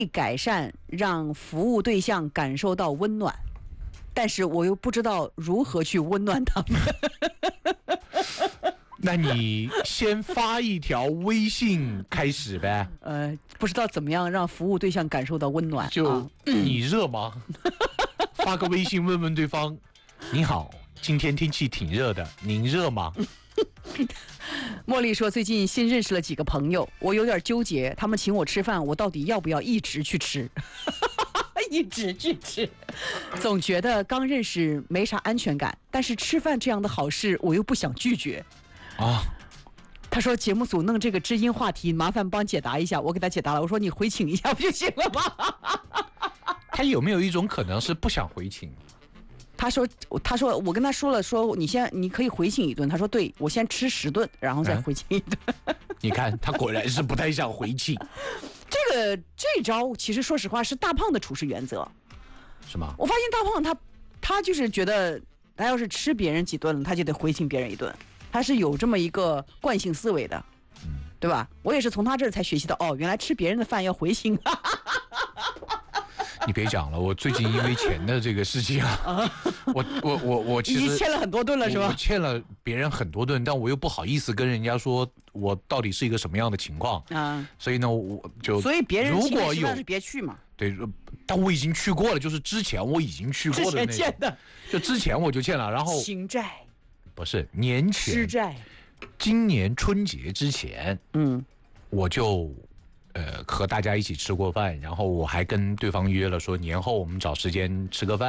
改善，让服务对象感受到温暖，但是我又不知道如何去温暖他们。 那你先发一条微信开始呗。 不知道怎么样让服务对象感受到温暖。 就你热吗？发个微信问问对方，你好，今天天气挺热的，您热吗？ 茉莉说，最近新认识了几个朋友，我有点纠结，他们请我吃饭，我到底要不要一直去吃？一直去吃，总觉得刚认识没啥安全感，但是吃饭这样的好事，我又不想拒绝。他说节目组弄这个知音话题，麻烦帮解答一下。我给他解答了，我说你回请一下不就行了吗？ 他有没有一种可能是不想回请？ 他说我跟他说了，说你可以回请一顿。他说对，我先吃10顿，然后再回请一顿。 你看他果然是不太想回请。 这招其实说实话是大胖的处事原则， 是吗？ 我发现大胖他就是觉得他要是吃别人几顿了，他就得回请别人一顿，他是有这么一个惯性思维的，对吧？我也是从他这儿才学习到，原来吃别人的饭要回请。 你别讲了，我最近因为钱的这个事情我其实你欠了很多顿了是吧？ 我欠了别人很多顿，但我又不好意思跟人家说我到底是一个什么样的情况啊，所以呢， 所以别人如果有是别去嘛。 对，但我已经去过了，就是之前我已经去过的那个， 之前欠的， 就之前我就欠了，然后情债不是年前失债， 今年春节之前，我就。和大家一起吃过饭，然后我还跟对方约了说年后我们找时间吃个饭。